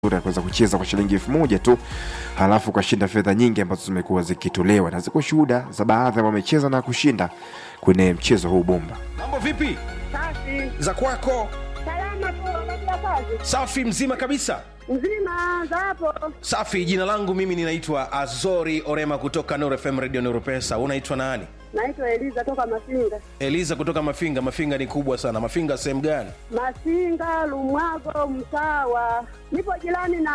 kuweza kucheza kwa shilingi 1000 tu, halafu kashinda fedha nyingi ambazo zimekuwa zikitolewa na ziko shuhuda za baadhi ambao wamecheza na kushinda kwenye mchezo huu bomba. Mambo vipi? Safi. Za kwako? Salama tu, unajua kazi? Safi, mzima kabisa. Mzima za hapo. Safi, jina langu mimi ninaitwa Azori Orema kutoka Nuru FM Radio Nuru Pesa. Unaitwa nani? Naitwa Eliza toka Mafinga. Eliza kutoka Mafinga. Mafinga ni kubwa sana. Mafinga sehemu gani? Mafinga, Lumwago, Msawa. Nipo jirani na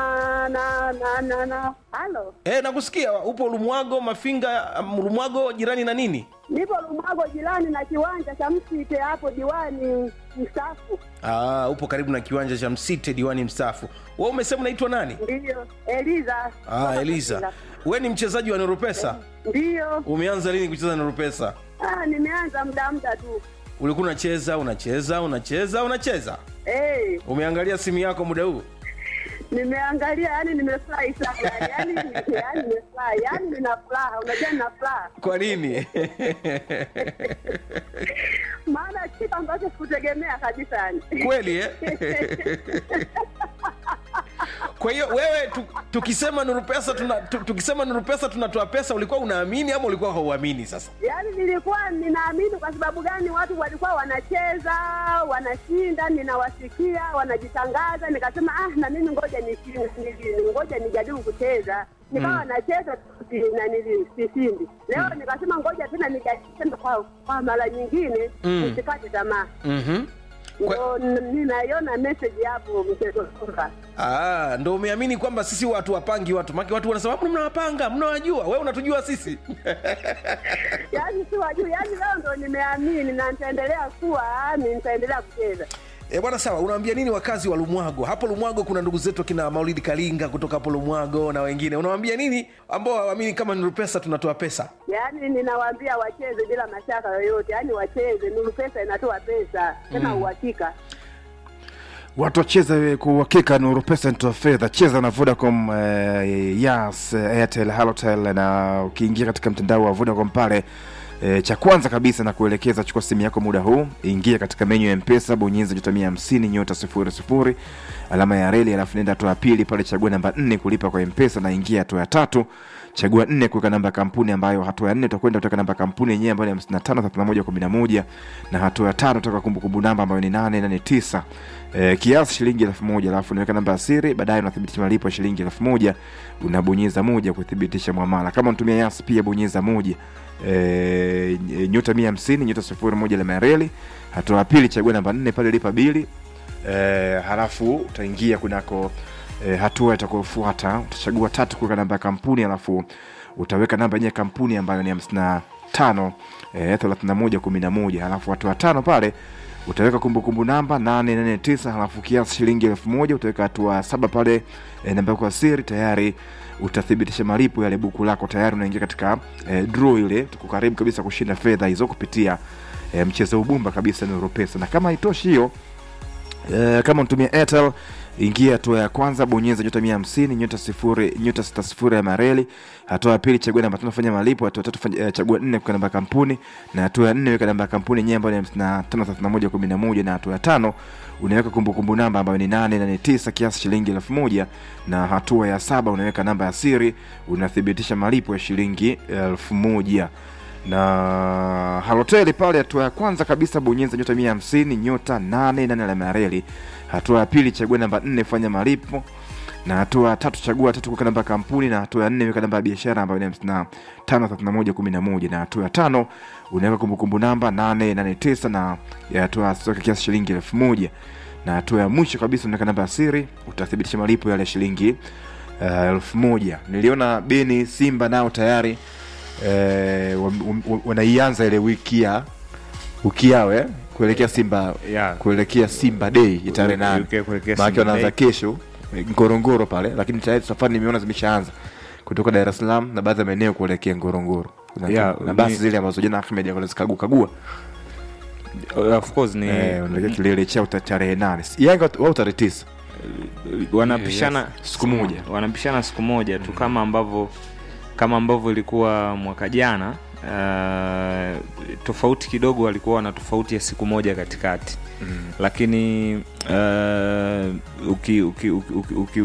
halo. Nakusikia. Upo Lumwago, Mafinga, Lumwago jirani na nini? Nipo Lumwago jirani na kiwanja cha Msite hapo diwani mstaafu. Upo karibu na kiwanja cha Msite diwani mstaafu. Wewe umesema unaitwa nani? Ndio, Eliza. Eliza. Wewe ni mchezaji wa Nuru Pesa? Ndio. Umeanza lini kucheza Nuru Pesa? Nimeanza muda tu. Ulikuwa unacheza? Umeangalia simu yako muda huu? Nimeangalia, yani nimefurahi sana. Yani nimefurahi. Yani nina furaha, unajua nina furaha. Kwa nini? Maana kitu ambacho sikutegemea kabisa yani. Kweli Kwa hiyo wewe tukisema Nuru Pesa tunatoa pesa, ulikuwa unaamini ama ulikuwa hauamini sasa? Yaani nilikuwa ninaamini. Kwa sababu gani? Watu walikuwa wanacheza, wanashinda, ninawasikia wanajitangaza, nikasema na mimi ngoja nijaribu kucheza. Nikawa nacheza na nilisindi. Leo nikasema ngoja tena nijaribu kwa mara nyingine, nisikate tamaa. Ninaiona message hapo mchezo kwamba ndio umeamini kwamba sisi watu wapangi watu. Maki watu wanasema mnawapanga, mnawajua. Wewe unatujua sisi. Yaani si wajua, yaani leo ndio nimeamini na nitaendelea kucheza. Bwana sawa, unaambia nini wakazi wa Lumwago? Hapo Lumwago kuna ndugu zetu kina Maulidi Kalinga kutoka hapo Lumwago na wengine. Unawaambia nini ambao hawaamini kama Nuru Pesa tunatoa pesa? Yaani ninawaambia wacheze bila mashaka yoyote. Yaani wacheze, Nuru Pesa inatoa pesa. Tena uhakika. Watu wacheze kwa uhakika. Nuru Pesa inatoa fedha. Cheza na Vodacom, Yas, Airtel, Halotel, na ukiingia katika mtandao wa Vodacom pale, cha kwanza kabisa na kuelekeza, chukua simu yako muda huu, ingia katika menu ya M-Pesa, bonyeza *150*00 alama ya reli, alafu nenda hatua ya pili pale, chagua namba 4 kulipa kwa M-Pesa, na ingia hatua ya 3, chagua 4 kuweka namba ya kampuni, ambayo hatua ya 4 utakwenda kuweka namba ya kampuni yenyewe ambayo ni 553111, na hatua ya 5 utaweka kumbukumbu namba ambayo ni 889, kiasi shilingi 1000, alafu unaweka namba ya siri, baadaye unathibitisha malipo ya shilingi 1000, unabonyeza 1 kuthibitisha muamala. Kama unatumia Yas pia bonyeza 1 *150*01 alama ya reli, hatua ya pili chagua namba 4 pale, lipa bili, halafu utaingia kunako hatua itakayofuata, utachagua 3 kuweka namba ya kampuni, halafu utaweka namba yenyewe kampuni ambayo ni 553111, halafu hatua 5 pale utaweka kumbukumbu namba 889, halafu kiasi shilingi 1000, utaweka hatua 7 pale, namba yako ya siri, tayari utathibitisha malipo yale buku lako, tayari unaingia katika draw ile. Tuko karibu kabisa kushinda fedha hizo kupitia mchezo ubumba kabisa Nuru Pesa. Na kama haitoshi hiyo, kama unatumia Airtel, ingia hatua ya kwanza, bonyeza *150*60 ya mareli, hatua ya pili chagua namba 5 fanya malipo, hatua ya 3 chagua 4 kwa namba ya kampuni, na hatua ya 4 weka namba ya kampuni yenyewe ambayo ni 553111, na hatua ya 5 unaweka kumbukumbu namba ambayo ni 889 kiasi shilingi 1000, na hatua ya 7 unaweka namba ya siri, unathibitisha malipo ya shilingi 1000. Na Halotel pale, hatua ya kwanza kabisa bonyeza *150*88 alama ya reli, hatua ya pili chagua namba 4 fanya malipo, na hatua ya 3 chagua 3 kuweka namba ya kampuni, na hatua ya 4 weka namba ya biashara ambayo ni 553111, na hatua ya 5 unaweka kumbukumbu namba 889, na ya hatua ya kiasi shilingi 1000, na hatua ya mwisho kabisa unaweka namba ya siri, utathibitisha malipo yale shilingi 1000. Niliona Beni Simba nao tayari wanaianza ile wiki yao kuelekea Simba, kuelekea Simba Day tarehe 8, maana wanaanza kesho Ngorongoro pale, lakini tayari safari nimeona zimeshaanza kutoka Dar es Salaam na baadhi ya maeneo kuelekea Ngorongoro, na basi zile ambazo jana Ahmed yakazikagua of course ni unaelekea kilele cha tarehe 8. Yanga wao tarehe 9 wanapishana siku moja, siku moja tu, kama ambavyo ilikuwa mwaka jana tofauti kidogo, walikuwa na tofauti ya siku moja katikati. Lakini